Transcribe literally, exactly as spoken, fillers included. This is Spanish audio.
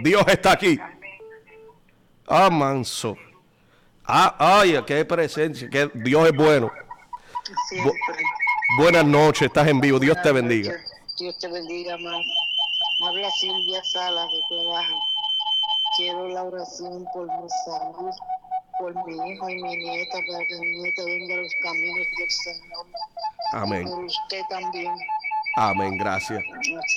Dios está aquí. Ah, manso. Ah, ay, qué presencia, que Dios es bueno. Bu Siempre. buenas noches, estás en vivo. Dios Buenas te bendiga. noches. Dios te bendiga, más. Habla Silvia Salas de Trabajo. Quiero la oración por mi salud, por mi hijo y mi nieta, para que mi nieta venga a los caminos del Señor. Amén. Y por usted también. Amén, gracias.